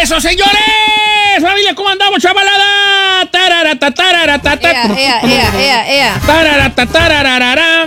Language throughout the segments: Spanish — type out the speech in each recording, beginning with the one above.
¡Eso, señores! ¡Familia, cómo andamos, chavalada! ¡Tararata, tararata, ea! ¡Tararata, tarararara!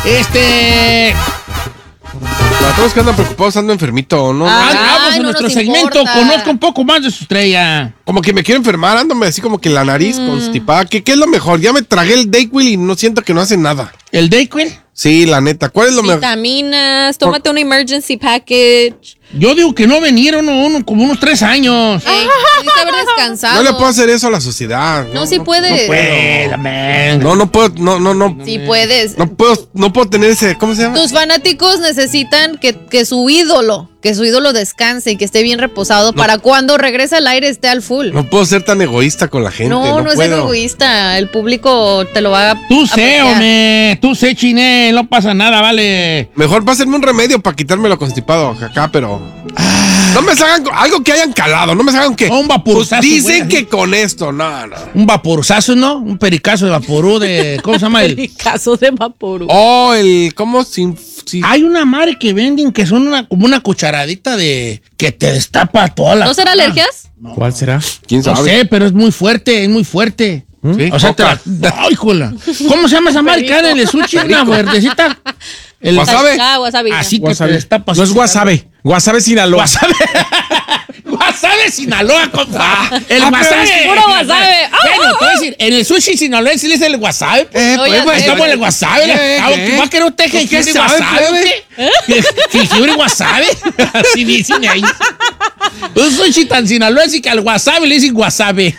Para todos que andan preocupados, ando enfermito, ¿no? Vamos a nuestro segmento. importa. Conozco un poco más de su estrella. Como que me quiero enfermar, ándome así como que la nariz constipada. ¿Qué es lo mejor? Ya me tragué el Dayquil y no siento que no hace nada. ¿El Dayquil? Sí, la neta. ¿Cuál es lo mejor? Vitaminas, tómate un emergency package. Yo digo que no vinieron como unos 3 años. Pudiste haber descansado. No le puedo hacer eso a la sociedad. No, sí puedes. No puedo, no. Sí puedes. No puedo tener ese, ¿cómo se llama? Tus fanáticos necesitan que su ídolo descanse y que esté bien reposado para cuando regrese al aire esté al full. No puedo ser tan egoísta con la gente. No es puedo. egoísta. El público te lo va a Tú sé, apreciar. hombre. Tú sé, Chiné. No pasa nada, vale. Mejor pásenme un remedio para quitarme lo constipado acá, pero... No me salgan algo que hayan calado, no me salgan que... Un vaporuzazo, Pues dicen güey, que con esto, no. Un vaporuzazo, ¿no? Un pericazo de vaporú de... ¿Cómo se llama? El caso de Vaporú. Oh, ¿cómo? Hay una madre que venden que son como una cucharadita de... que te destapa toda la... ¿No será alergias? ¿Cuál será? ¿Quién No sabe? sé, pero es muy fuerte, ¿Sí? O sea, ¡ay, jola! ¿Cómo se llama esa madre que anda en el sushi? Una verdecita. El ¿Wasabi? Wasabi. Así que Wasabi. te destapa. No es wasabi. Wasabi Sinaloa. Wasabi Sinaloa, compa. El pero wasabi. puro wasabi. Bueno, te voy a decir, en el sushi sinaloense le dicen el wasabi. Estamos en el wasabi. ¿Va a querer usted jengibre wasabi o qué? Jengibre wasabi. Así dicen ahí. Un sushi tan sinaloense que al wasabi le dicen wasabi.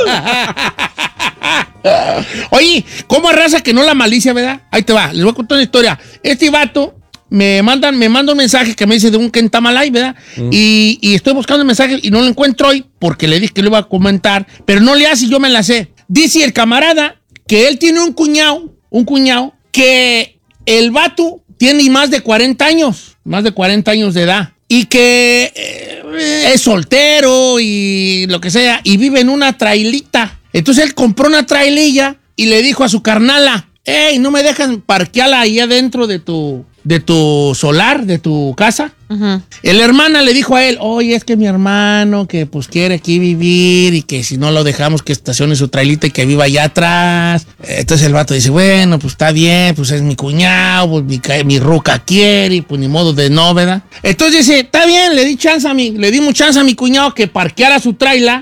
Oye, ¿cómo arrasa que no la malicia, verdad? Ahí te va, les voy a contar una historia. Este vato me manda un mensaje que me dice de un Kentamalay, ¿verdad? Y estoy buscando el mensaje y no lo encuentro hoy porque le dije que lo iba a comentar, pero no le hace y yo me la sé. Dice el camarada que él tiene un cuñado que el vato tiene más de 40 años de edad. Y que es soltero y lo que sea, y vive en una trailita. Entonces él compró una traililla y le dijo a su carnala, hey, ¿no me dejan parquearla ahí adentro de tu solar, de tu casa? El hermana le dijo a él, oye, es que mi hermano que pues quiere aquí vivir y que si no lo dejamos que estacione su trailita y que viva allá atrás. Entonces el vato dice, bueno, pues está bien, pues es mi cuñado, pues mi ruca quiere y pues ni modo de no, ¿verdad? Entonces dice, está bien, le dimos chance a mi cuñado que parqueara su traila